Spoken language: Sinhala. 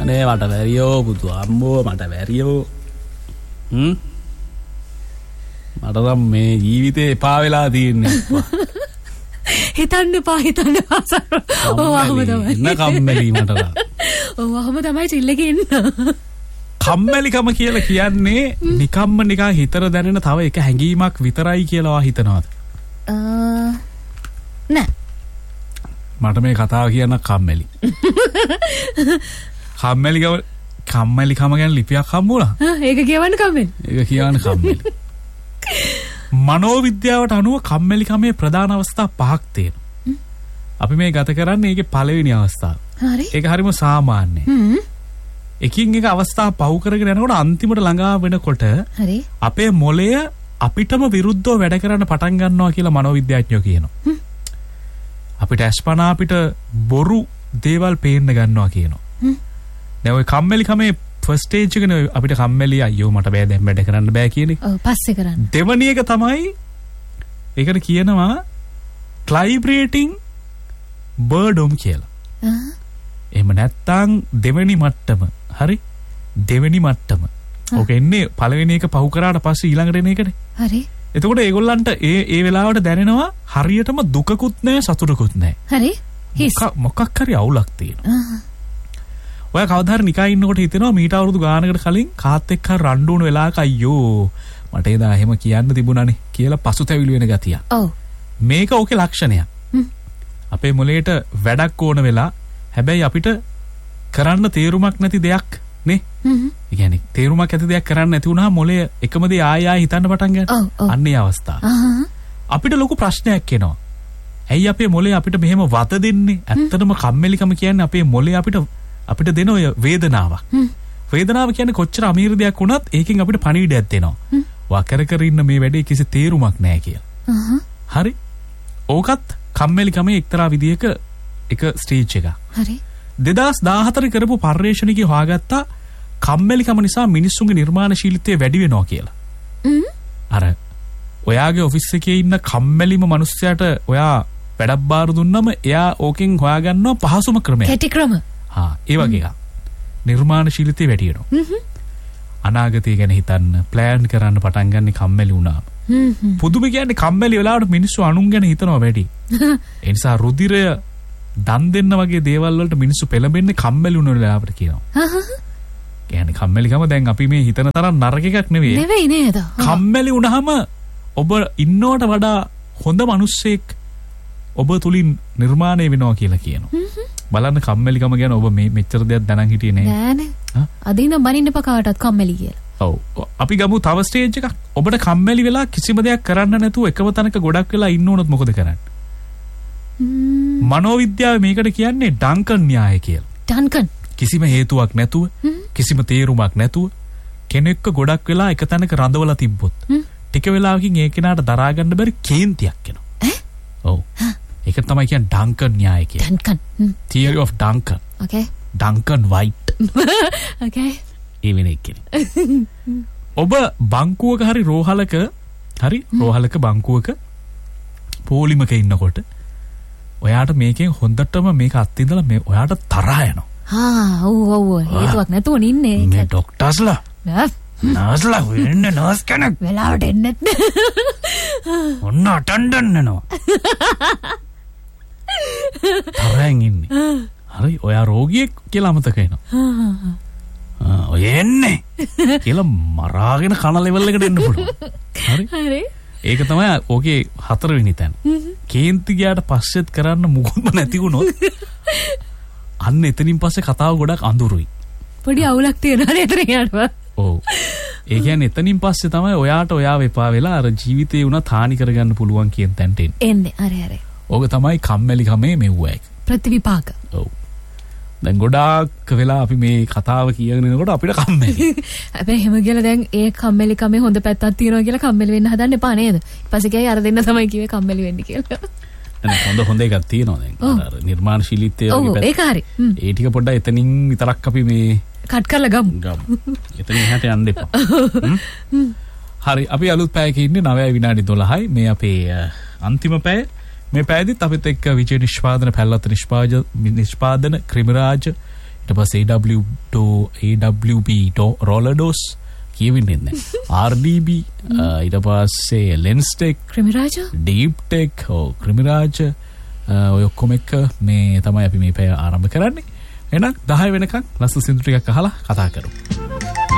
අනේ මට වැරියෝ පුතු අම්මෝ මට වැරියෝ. මට නම් මේ ජීවිතේ එපා වෙලා තියෙන්නේ. හිතන්න එපා සර්. ඔව්වම තමයි. ඉන්න කම්මැලි මට නම්. ඔව්වම තමයි චිල්ලේ ඉන්න. කම්මැලිකම කියලා කියන්නේ නිකම්ම නිකන් හිතර දැනෙන තව එක හැඟීමක් විතරයි කියලා හිතනවාද? නෑ. මට මේ කතාව කියන්න කම්මැලි. කම්මැලිකම ගැන ලිපියක් හම්බුණා. ඒක කියවන්න කම්මැලි. ඒක කියවන්න කම්මැලි. මනෝවිද්‍යාවට අනුව කම්මැලිකමේ ප්‍රධාන අවස්ථා 5ක් තියෙනවා. අපි මේ ගත කරන්නේ ඒකේ පළවෙනි අවස්ථාව. හරි. ඒක හරිම සාමාන්‍යයි. එකින් එක අවස්ථා පහු කරගෙන යනකොට අන්තිමට ළඟා වෙනකොට හරි අපේ මොළය අපිටම විරුද්ධව වැඩ කරන්න පටන් ගන්නවා කියලා මනෝවිද්‍යාඥයෝ කියනවා. අපිට අස්පනා අපිට බොරු දේවල් පේන්න ගන්නවා කියනවා. දැන් ඔය කම්මැලිකමේ ෆස්ට් ස්ටේජ් එකනේ අපිට කම්මැලි අයියෝ මට බෑ දැන් වැඩ කරන්න බෑ කියන්නේ. ඔව් පස්සේ කරන්න. දෙවැනි එක තමයි ඒකට කියනවා ක්ලයිබ්‍රේටිං බර්ඩම් කියලා. එහෙම නැත්තම් දෙවෙනි මට්ටම. හරි? දෙවෙනි මට්ටම. ඕක එන්නේ පළවෙනි එක පහු කරාට පස්සේ ඊළඟට එන එකනේ. හරි. එතකොට ඒගොල්ලන්ට ඒ වෙලාවට දැනෙනවා හරියටම දුකකුත් නැහැ සතුටකුත් නැහැ. හරි. මොකක් හරි අවුලක් තියෙනවා. ඔය කවදා හරි නිකන් ඉන්නකොට හිතෙනවා මීට අවුරුදු ගානකට කලින් කාත් එක්ක රණ්ඩු වුණ වෙලාවක අයියෝ මට එදා එහෙම කියන්න තිබුණානේ කියලා පසුතැවිලි වෙන ගතිය. ඔව්. මේක ඕකේ ලක්ෂණයක්. අපේ මොළයට වැඩක් ඕන වෙලා හැබැයි අපිට කරන්න තේරුමක් නැති දෙයක් නේ. ඒ කියන්නේ තේරුමක් ඇති දෙයක් කරන්න නැති වුණා මොළය එකම දේ ආය හිතන්න පටන් ගන්නවා. අන්න ඒ අවස්ථාව. අපිට ලොකු ප්‍රශ්නයක් එනවා. ඇයි අපේ මොළය අපිට මෙහෙම වත දෙන්නේ? ඇත්තටම කම්මැලිකම කියන්නේ අපේ මොළය අපිට දෙන ඔය වේදනාවක්. වේදනාව කියන්නේ කොච්චර අමීර දෙයක් වුණත් ඒකෙන් අපිට පණිවිඩයක් දෙනවා. වකර කර ඉන්න මේ වැඩේ කිසි තේරුමක් නැහැ කියලා. හරි? ඕකත් කම්මැලිකමේ එක්තරා විදියක එක ස්ටේජ් එකක්. හරි. 2014 කරපු පර්යේෂණයකින් හොයාගත්තා කම්මැලිකම නිසා මිනිස්සුන්ගේ නිර්මාණශීලීත්වය වැඩි වෙනවා කියලා. අර ඔයාගේ ඔෆිස් එකේ ඉන්න කම්මැලිම මිනිස්සයාට ඔයා වැඩක් බාර දුන්නම එයා ඕකෙන් හොයාගන්නවා පහසුම ක්‍රමයක්. කැටි ක්‍රම. ඒ වගේ එකක්. නිර්මාණශීලීත්වය වැඩි වෙනවා. අනාගතය ගැන හිතන්න, ප්ලෑන් කරන්න පටන් ගන්න කම්මැලි වුණාම. පුදුම කියන්නේ කම්මැලි වෙලාවට මිනිස්සු අනුන් ගැන හිතනවා වැඩි. ඒ නිසා රුධිරය දන් දෙන්න වගේ දේවල් වලට මිනිස්සු පෙළඹෙන්නේ කම්මැලි වුණ වෙලාවට කියනවා. කියන්නේ කම්මැලිකම දැන් අපි මේ හිතන තරම් නරක එකක් නෙවෙයි. නෙවෙයි නේද? කම්මැලි වුණාම ඔබ ඉන්නවට වඩා හොඳ මිනිස්සෙක් ඔබ තුලින් නිර්මාණය වෙනවා කියලා කියනවා. බලන්න කම්මැලිකම ගැන ඔබ මේ මෙච්චර දෙයක් දැනන් හිටියේ නෑ. නෑනේ. අදින්න බනින්න පකාටත් කම්මැලි කියලා. ඔව්. අපි ගමු තව ස්ටේජ් එකක්. ඔබට කම්මැලි වෙලා කිසිම දෙයක් කරන්න නැතුව එකම තැනක ගොඩක් වෙලා ඉන්න උනොත් මොකද කරන්නේ? මනෝවිද්‍යාව මේකට කියන්නේ ඩංකන් න්‍යාය කියලා. ඩංකන්. කිසිම හේතුවක් නැතුව, කිසිම තේරුමක් නැතුව කෙනෙක්ව ගොඩක් වෙලා එක තැනක රඳවලා තිබ්බොත් ටික වෙලාවකින් ඒ කෙනාට දරා ගන්න බැරි කේන්තියක් එනවා. ඔව්. ඒක තමයි කියන්නේ ඩංකන් න්‍යාය කියන්නේ. Duncan. Theory of Duncan. Okay. Duncan White. Okay. ඒ වෙන්නේ කියන්නේ. ඔබ බංකුවක හරි රෝහලක බංකුවක පොලිමක ඉන්නකොට ඔයාට මේකෙන් හොඳටම මේක අත්විඳලා මේ ඔයාට තරහා යනවා. ඔව් හේතුවක් නැතුව ඉන්නේ. මේ ડોක්ටර්ස්ලා නර්ස්ලා වෙන්නේ නර්ස් කෙනෙක් වෙලාවට එන්නේ ඔන්න අටෙන්ඩන්ට් එනවා. තරහෙන් ඉන්නේ. හරි ඔයා රෝගියෙක් කියලා අමතක වෙනවා. ඔය එන්නේ කියලා මරාගෙන කන ලෙවල් එකට එන්න පුළුවන්. හරි. ඒක තමයි ඕකේ 4 වෙනි තැන. කේන්ති ගියාට පස්සෙත් කරන්න මුකුත්ම නැති වුණොත් අන්න එතනින් පස්සේ කතාව ගොඩක් අඳුරුයි. පොඩි අවුලක් තියෙනවා නේද එතන? ඔව්. ඒ කියන්නේ එතනින් පස්සේ තමයි ඔයාට ඔයාව එපා වෙලා අර ජීවිතේ උනත් හානි කරගන්න පුළුවන් කියන තැනට එන්නේ. හරි. ඕක තමයි කම්මැලිකමේ මෙව්ව එක. ප්‍රතිවිපාක. ඔව්. දැන් ගොඩාක් වෙලා අපි මේ කතාව කියගෙන යනකොට අපිට කම්මැලි. හැබැයි එහෙම කියලා දැන් ඒ කම්මැලිකමේ හොඳ පැත්තක් තියෙනවා කියලා කම්මැලි වෙන්න හදන්න එපා නේද? ඊපස්සේ කියයි අර දෙන්න තමයි කිව්වේ කම්මැලි වෙන්න කියලා. දැන් හොඳ එකක් තියෙනවා දැන්. අර නිර්මාණශීලීත්වය වගේ පැත්ත. ඔව් ඒක හරි. ඒ ටික පොඩ්ඩක් එතනින් විතරක් අපි මේ කට් කරලා ගමු. එතනින් එහාට යන්න එපා. හරි අපි අලුත් පැයක ඉන්නේ 9 විනාඩි 12යි. මේ අපේ අන්තිම පැය. මේ පැයදිත් අපිත් එක්ක විජය නිෂ්පාදන පැල්ලත් නිෂ්පාදන ක්‍රිමිරාජ ඊට පස්සේ AWB roller dose කියවෙන්නේ නැහැ. RDB ඊට පස්සේ lens tech, ක්‍රිමිරාජ, deep tech, ක්‍රිමිරාජ ඔය ඔක්කොම එක මේ තමයි අපි මේ පැය ආරම්භ කරන්නේ. එහෙනම් 10 වෙනකන් ලස්සන සින්දු ටිකක් අහලා කතා කරමු.